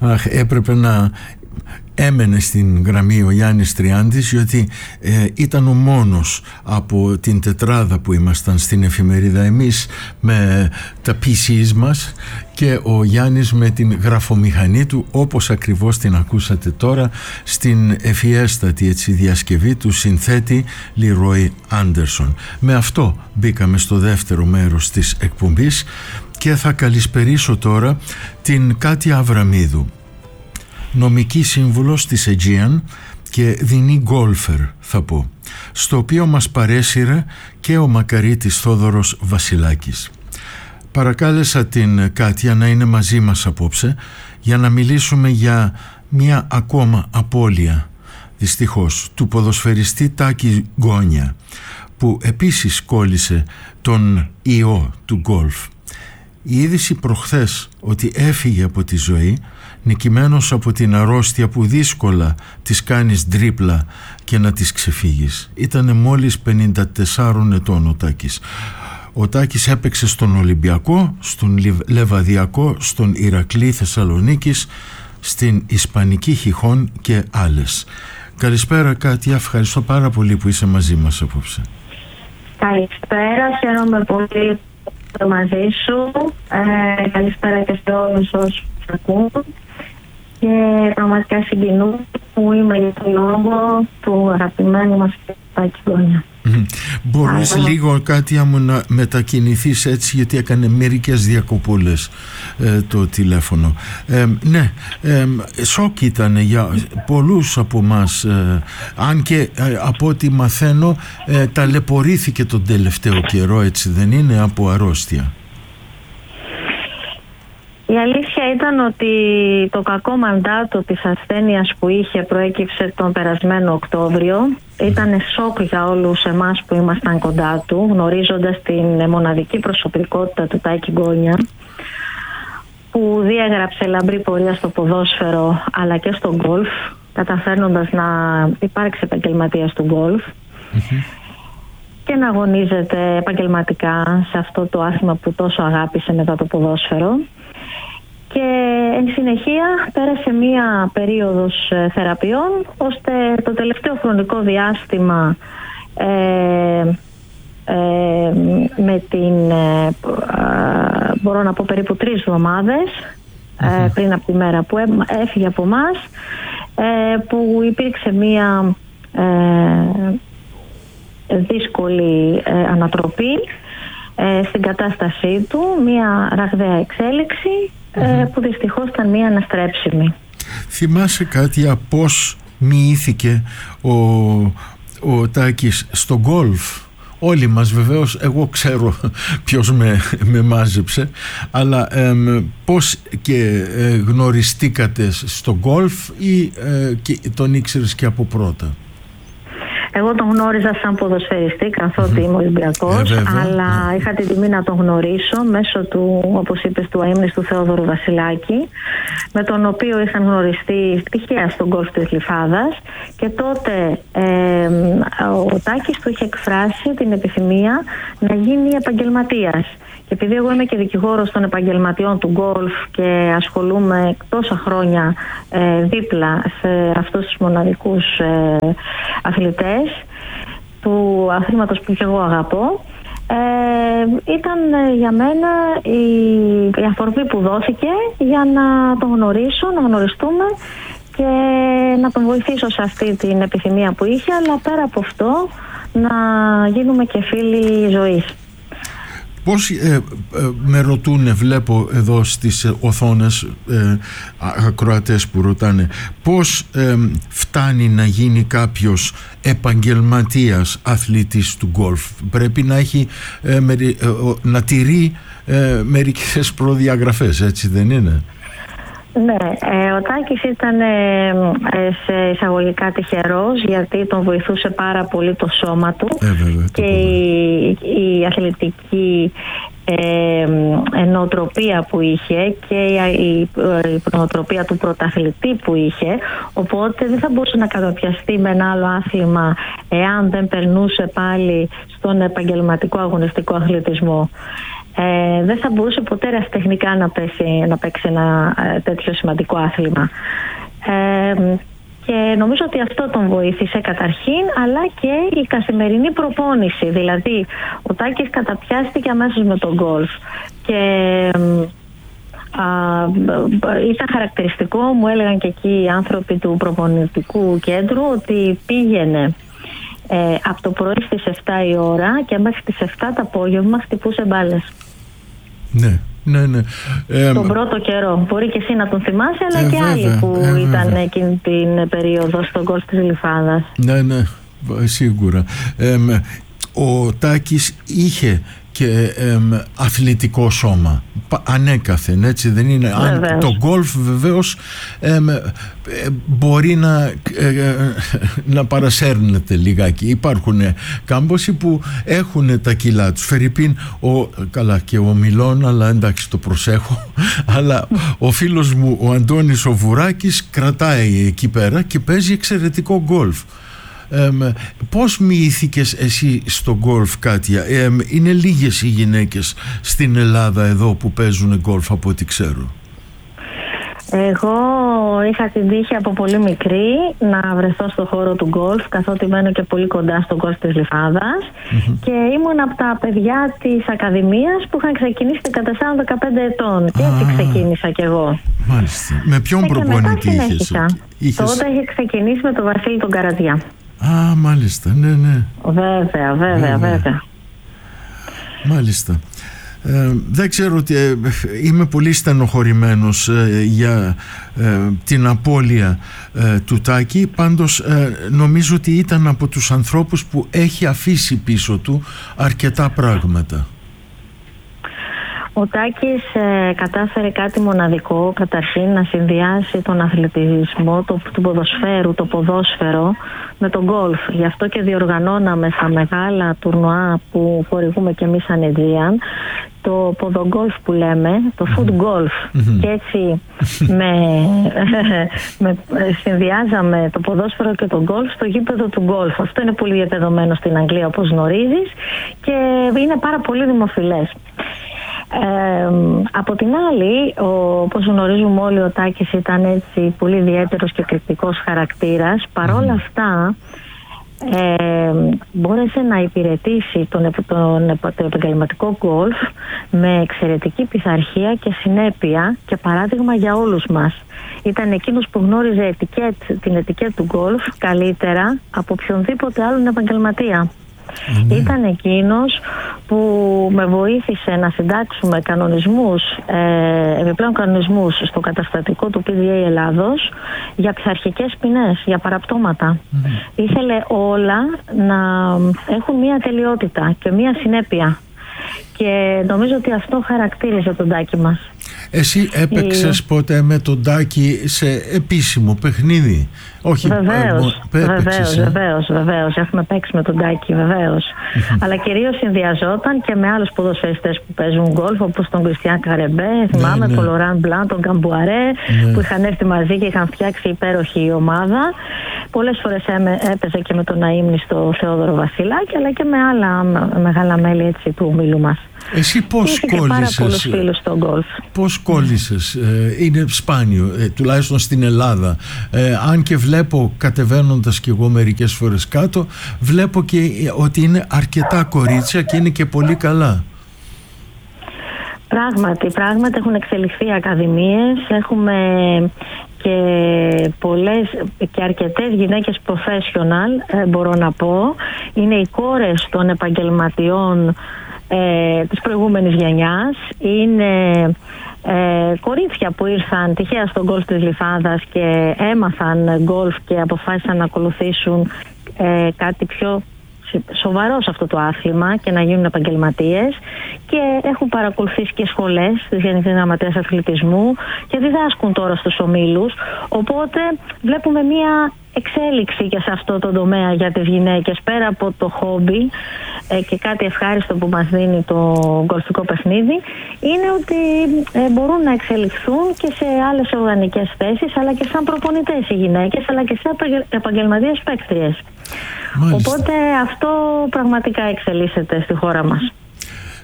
έπρεπε να έμενε στην γραμμή ο Γιάννης Τριάντης, γιατί ήταν ο μόνος από την τετράδα που ήμασταν στην εφημερίδα, εμείς με τα PCs μας και ο Γιάννης με την γραφομηχανή του, όπως ακριβώς την ακούσατε τώρα, στην ευφιέστατη διασκευή του συνθέτη Leroy Anderson. Με αυτό μπήκαμε στο δεύτερο μέρος της εκπομπής και θα καλησπερίσω τώρα την Κάτια Αβραμίδου, νομική σύμβουλος της Aegean και δεινή γκόλφερ θα πω, στο οποίο μας παρέσυρε και ο μακαρίτης Θόδωρος Βασιλάκης. Παρακάλεσα την Κάτια να είναι μαζί μας απόψε για να μιλήσουμε για μια ακόμα απώλεια, δυστυχώς, του ποδοσφαιριστή Τάκη Γκόνια, που επίσης κόλλησε τον ιό του γκολφ. Η είδηση προχθές ότι έφυγε από τη ζωή, νικημένος από την αρρώστια που δύσκολα της κάνεις τρίπλα και να της ξεφύγεις. Ήτανε μόλις 54 ετών ο Τάκης. Ο Τάκης έπαιξε στον Ολυμπιακό, στον Λεβαδιακό, στον Ηρακλή Θεσσαλονίκης, στην Ισπανική Χιχών και άλλες. Καλησπέρα Κάτια, ευχαριστώ πάρα πολύ που είσαι μαζί μας απόψε. Καλησπέρα, χαίρομαι πολύ που μαζί σου. Καλησπέρα και σε όλους όσους ακούν. Και πραγματικά συγκινούμε που είμαι για τον λόγο του αγαπημένου μας Τάκη Γκόνια. Μπορείς λίγο Κάτια μου να μετακινηθείς έτσι, γιατί έκανε μερικές διακοπούλες το τηλέφωνο. Ναι, σοκ ήταν για πολλούς από εμάς, αν και από ό,τι μαθαίνω ταλαιπωρήθηκε τον τελευταίο καιρό, έτσι δεν είναι, από αρρώστια. Η αλήθεια ήταν ότι το κακό μαντάτο της ασθένειας που είχε προέκυψε τον περασμένο Οκτώβριο. Ήταν σοκ για όλους εμάς που ήμασταν κοντά του, γνωρίζοντας την μοναδική προσωπικότητα του Τάκη Γκόνια, που διέγραψε λαμπρή πορεία στο ποδόσφαιρο αλλά και στο γκολφ, καταφέρνοντας να υπάρξει επαγγελματίας του γκολφ και να αγωνίζεται επαγγελματικά σε αυτό το άθλημα που τόσο αγάπησε μετά το ποδόσφαιρο. Και εν συνεχεία πέρασε μία περίοδος θεραπείων, ώστε το τελευταίο χρονικό διάστημα με την, μπορώ να πω περίπου 3 εβδομάδες πριν από τη μέρα που έφυγε από εμάς, που υπήρξε μία δύσκολη ανατροπή στην κατάστασή του, μία ραγδαία εξέλιξη που δυστυχώς ήταν μία αναστρέψιμη. Θυμάσαι κάτι πώς μοιήθηκε ο Τάκης στο γκολφ? Όλοι μας βεβαίως, εγώ ξέρω ποιος με μάζεψε, αλλά πώς και γνωριστήκατε στο γκολφ ή τον ήξερες και από πρώτα? Εγώ τον γνώριζα σαν ποδοσφαιριστή, καθότι είμαι Ολυμπιακός, αλλά είχα την τιμή να τον γνωρίσω μέσω του, όπως είπες, του αείμνηστου Θεόδωρου Βασιλάκη, με τον οποίο είχαν γνωριστεί τυχαία στον γκολφ της Γλυφάδας, και τότε ο Τάκης του είχε εκφράσει την επιθυμία να γίνει επαγγελματίας. Και επειδή εγώ είμαι και δικηγόρος των επαγγελματιών του γκολφ και ασχολούμαι τόσα χρόνια δίπλα σε αυτούς τους μοναδικούς αθλητές του αθλήματος που και εγώ αγαπώ, ήταν για μένα η αφορμή που δόθηκε για να τον γνωρίσω, να γνωριστούμε και να τον βοηθήσω σε αυτή την επιθυμία που είχε, αλλά πέρα από αυτό να γίνουμε και φίλοι ζωής. Πώς με ρωτούνε, βλέπω εδώ στις οθόνες ακροατές που ρωτάνε, πώς φτάνει να γίνει κάποιος επαγγελματίας αθλητής του γκολφ? Πρέπει να έχει να τηρεί μερικές προδιαγραφές, έτσι δεν είναι? Ναι, ο Τάκης ήταν σε εισαγωγικά τυχερός, γιατί τον βοηθούσε πάρα πολύ το σώμα του και η αθλητική νοοτροπία που είχε και η νοοτροπία του πρωταθλητή που είχε, οπότε δεν θα μπορούσε να καταπιαστεί με ένα άλλο άθλημα εάν δεν περνούσε πάλι στον επαγγελματικό αγωνιστικό αθλητισμό. δεν θα μπορούσε ποτέ ερασιτεχνικά να παίξει ένα τέτοιο σημαντικό άθλημα. Και νομίζω ότι αυτό τον βοήθησε καταρχήν, αλλά και η καθημερινή προπόνηση. Δηλαδή, ο Τάκης καταπιάστηκε αμέσως με τον γκολφ. Και ήταν χαρακτηριστικό, μου έλεγαν και εκεί οι άνθρωποι του προπονητικού κέντρου, ότι πήγαινε από το πρωί στις 7 η ώρα και μέχρι τις 7 το απόγευμα χτυπούσε μπάλες. Ναι. Τον πρώτο καιρό. Μπορεί και εσύ να τον θυμάσαι, αλλά και άλλοι που ήταν εκείνη την περίοδο στον γκολφ της Γλυφάδας. Ναι, σίγουρα. Ο Τάκης είχε και αθλητικό σώμα ανέκαθεν, έτσι δεν είναι? Το γκολφ βεβαίως μπορεί να παρασέρνεται λιγάκι. Υπάρχουν κάμποσοι που έχουν τα κιλά τους. Φερρυπίν, καλά και ο Μιλών, αλλά εντάξει το προσέχω, αλλά ο φίλος μου ο Αντώνης ο Βουράκης κρατάει εκεί πέρα και παίζει εξαιρετικό γκολφ. Πώς μοιήθηκες εσύ στο γκολφ, Κάτια? Είναι λίγες οι γυναίκες στην Ελλάδα εδώ που παίζουν γκολφ από ό,τι ξέρω. Εγώ είχα την τύχη από πολύ μικρή να βρεθώ στο χώρο του γκολφ, καθότι μένω και πολύ κοντά στο γκολφ της Γλυφάδας, και ήμουν από τα παιδιά της Ακαδημίας που είχαν ξεκινήσει 14-15 ετών, και έτσι ξεκίνησα κι εγώ. Μάλιστα. Με ποιον προπονητή είχες? Τότε είχε ξεκινήσει με τον Βασίλη τον Καρατζιά. Μάλιστα, ναι. Βέβαια. Μάλιστα. Δεν ξέρω, ότι είμαι πολύ στενοχωρημένος για την απώλεια του Τάκη. Πάντως νομίζω ότι ήταν από τους ανθρώπους που έχει αφήσει πίσω του αρκετά πράγματα. Ο Τάκης κατάφερε κάτι μοναδικό, καταρχήν να συνδυάσει τον αθλητισμό του ποδοσφαίρου, το ποδόσφαιρο, με τον γκολφ. Γι' αυτό και διοργανώναμε στα μεγάλα τουρνουά που χορηγούμε και εμείς σαν Aegean, το ποδογκόλφ που λέμε, το foot golf. Και έτσι συνδυάζαμε το ποδόσφαιρο και το γκολφ στο γήπεδο του γκολφ. Αυτό είναι πολύ διαδεδομένο στην Αγγλία, όπως γνωρίζεις, και είναι πάρα πολύ δημοφιλές. Από την άλλη, όπως γνωρίζουμε όλοι, ο Τάκης ήταν έτσι πολύ ιδιαίτερος και εκρηκτικός χαρακτήρας. Παρόλα αυτά μπόρεσε να υπηρετήσει το επαγγελματικό γκολφ με εξαιρετική πειθαρχία και συνέπεια και παράδειγμα για όλους μας. Ήταν εκείνος που γνώριζε την ετικέτ του γκολφ καλύτερα από οποιονδήποτε άλλον επαγγελματία. Ήταν εκείνος που με βοήθησε να συντάξουμε επιπλέον κανονισμούς στο καταστατικό του PDA Ελλάδος για πειθαρχικές ποινές, για παραπτώματα. Ήθελε όλα να έχουν μία τελειότητα και μία συνέπεια, και νομίζω ότι αυτό χαρακτήριζε τον Τάκη μας. Εσύ έπαιξες ποτέ με τον Τάκη σε επίσημο παιχνίδι? Όχι, βεβαίως. Έχουμε παίξει με τον Τάκη, βεβαίως. Αλλά κυρίως συνδυαζόταν και με άλλους ποδοσφαιριστές που παίζουν γκολφ, όπως τον Κριστιάν Καρεμπέ, θυμάμαι, τον Λοράν Μπλάν, τον Καμπουαρέ, που είχαν έρθει μαζί και είχαν φτιάξει υπέροχη ομάδα. Πολλές φορές έπαιζε και με τον αείμνηστο Θεόδωρο Βασιλάκη, αλλά και με άλλα μεγάλα μέλη έτσι του ομίλου μας. Εσύ πώς κόλλησες? Είναι σπάνιο, τουλάχιστον στην Ελλάδα. Αν και βλέπω, κατεβαίνοντας κι εγώ μερικές φορές κάτω, βλέπω και ότι είναι αρκετά κορίτσια και είναι και πολύ καλά. Πράγματι έχουν εξελιχθεί ακαδημίες, έχουμε και αρκετές γυναίκες professional, μπορώ να πω. Είναι οι κόρες των επαγγελματιών της προηγούμενης γενιάς. Είναι κορίτσια που ήρθαν τυχαία στον γκολφ της Γλυφάδας και έμαθαν γκολφ και αποφάσισαν να ακολουθήσουν κάτι πιο σοβαρό σε αυτό το άθλημα και να γίνουν επαγγελματίες, και έχουν παρακολουθήσει και σχολές της Γενικής Γραμματείας Αθλητισμού και διδάσκουν τώρα στους ομίλους. Οπότε βλέπουμε μία εξέλιξη και σε αυτό το τομέα για τις γυναίκες, πέρα από το χόμπι, και κάτι ευχάριστο που μας δίνει το γκολφικό παιχνίδι είναι ότι μπορούν να εξελιχθούν και σε άλλες οργανικές θέσεις, αλλά και σαν προπονητές οι γυναίκες, αλλά και σαν επαγγελματίες παίκτριες. Οπότε αυτό πραγματικά εξελίσσεται στη χώρα μας.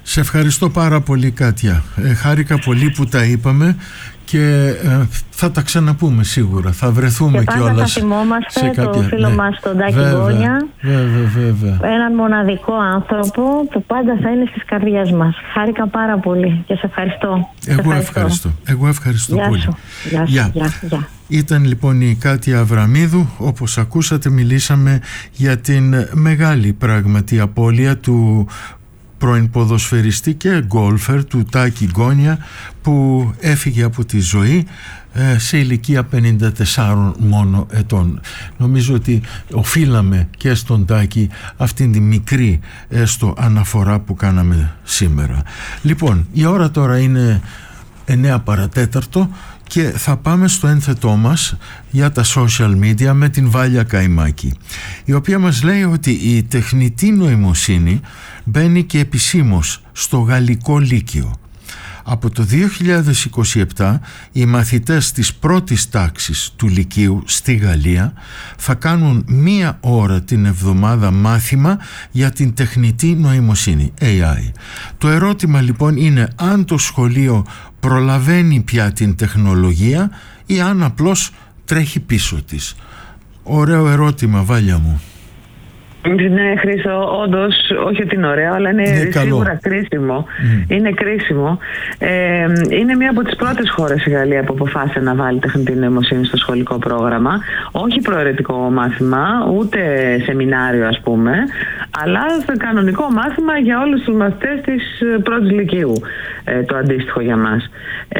Σε ευχαριστώ πάρα πολύ, Κάτια. Χάρηκα πολύ που τα είπαμε και θα τα ξαναπούμε σίγουρα. Θα βρεθούμε κιόλας. Και πάντα θα θυμόμαστε το φίλο μας τον Τάκη Γκόνια. Βέβαια. Έναν μοναδικό άνθρωπο που πάντα θα είναι στις καρδιές μας. Χάρηκα πάρα πολύ και σε ευχαριστώ. Εγώ ευχαριστώ πολύ. Γεια. Ήταν λοιπόν η Κάτια Αβραμίδου. Όπως ακούσατε, μιλήσαμε για την μεγάλη πράγματι απώλεια του πρώην ποδοσφαιριστή και γκόλφερ του Τάκη Γκόνια, που έφυγε από τη ζωή σε ηλικία 54 μόνο ετών. Νομίζω ότι οφείλαμε και στον Τάκη αυτήν τη μικρή έστω αναφορά που κάναμε σήμερα. Λοιπόν, η ώρα τώρα είναι 9 παρατέταρτο και θα πάμε στο ένθετό μας για τα social media με την Βάλια Καϊμάκη, η οποία μας λέει ότι η τεχνητή νοημοσύνη μπαίνει και επισήμως στο Γαλλικό Λύκειο. Από το 2027 οι μαθητές της πρώτης τάξης του Λυκείου στη Γαλλία θα κάνουν 1 ώρα την εβδομάδα μάθημα για την τεχνητή νοημοσύνη, AI. Το ερώτημα λοιπόν είναι αν το σχολείο προλαβαίνει πια την τεχνολογία ή αν απλώς τρέχει πίσω της. Ωραίο ερώτημα, Βάλια μου. Ναι, Χρήστο, όντως, όχι ότι είναι ωραίο, αλλά είναι σίγουρα κρίσιμο. Είναι κρίσιμο. Είναι μία από τις πρώτες χώρες η Γαλλία που αποφάσισε να βάλει τεχνητή νοημοσύνη στο σχολικό πρόγραμμα. Όχι προαιρετικό μάθημα, ούτε σεμινάριο ας πούμε, αλλά στο κανονικό μάθημα για όλους τους μαθητές της πρώτης λυκείου, το αντίστοιχο για μας.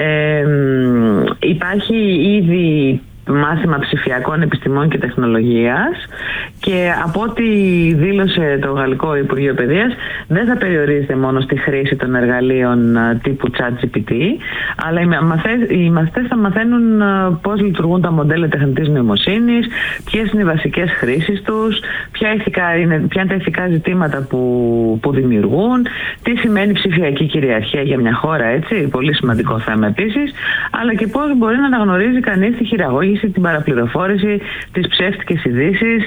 Υπάρχει ήδη μάθημα ψηφιακών επιστημών και τεχνολογίας και από ό,τι δήλωσε το Γαλλικό Υπουργείο Παιδείας δεν θα περιορίζεται μόνο στη χρήση των εργαλείων τύπου ChatGPT, αλλά οι μαθητές θα μαθαίνουν πώς λειτουργούν τα μοντέλα τεχνητής νοημοσύνης, ποιες είναι οι βασικές χρήσεις τους, ποια είναι τα ηθικά ζητήματα που δημιουργούν, τι σημαίνει ψηφιακή κυριαρχία για μια χώρα, έτσι, πολύ σημαντικό θέμα επίσης, αλλά και πώς μπορεί να αναγνωρίζει κανείς τη χειραγώγηση, την παραπληροφόρηση, τις ψεύτικες ειδήσεις,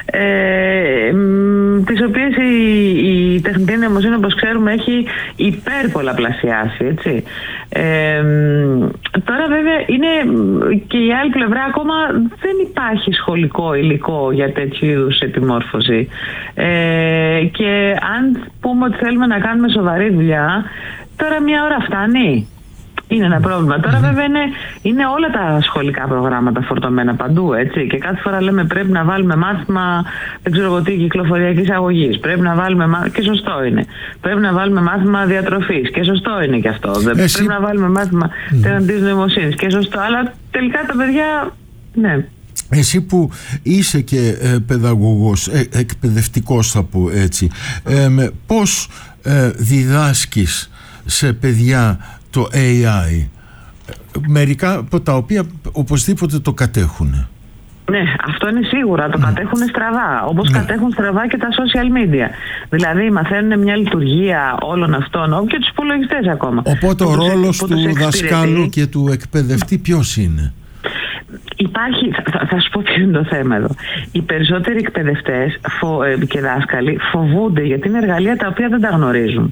τις οποίες η τεχνητή νοημοσύνη, όπως ξέρουμε, έχει υπερπολαπλασιάσει, έτσι. Τώρα βέβαια είναι και η άλλη πλευρά, ακόμα δεν υπάρχει σχολικό υλικό για τέτοιου είδους επιμόρφωση, και αν πούμε ότι θέλουμε να κάνουμε σοβαρή δουλειά, τώρα 1 ώρα φτάνει? Είναι ένα πρόβλημα. Τώρα βέβαια είναι όλα τα σχολικά προγράμματα φορτωμένα παντού, έτσι, και κάθε φορά λέμε πρέπει να βάλουμε μάθημα, δεν ξέρω εγώ τι, κυκλοφοριακής αγωγής, πρέπει να βάλουμε και σωστό είναι, πρέπει να βάλουμε μάθημα διατροφής και σωστό είναι και αυτό, πρέπει να βάλουμε μάθημα τεχνητής νοημοσύνης και σωστό, αλλά τελικά τα παιδιά, ναι. Εσύ που είσαι και παιδαγωγός, εκπαιδευτικός θα πω έτσι, πώς διδάσκεις σε παιδιά το AI, μερικά από τα οποία οπωσδήποτε το κατέχουν? Ναι, αυτό είναι σίγουρα, το κατέχουν στραβά, όπως κατέχουν στραβά και τα social media. Δηλαδή μαθαίνουν μια λειτουργία όλων αυτών, και τους υπολογιστές ακόμα. Οπότε ο ρόλος του δασκάλου και του εκπαιδευτή ποιος είναι? Υπάρχει, θα σου πω ποιο είναι το θέμα εδώ. Οι περισσότεροι εκπαιδευτές και δάσκαλοι φοβούνται, γιατί είναι εργαλεία τα οποία δεν τα γνωρίζουν.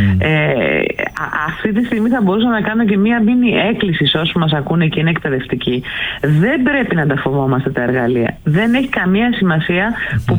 Αυτή τη στιγμή θα μπορούσα να κάνω και μία μίνι έκκληση σε όσους μας ακούνε και είναι εκπαιδευτικοί. Δεν πρέπει να τα φοβόμαστε τα εργαλεία. Δεν έχει καμία σημασία που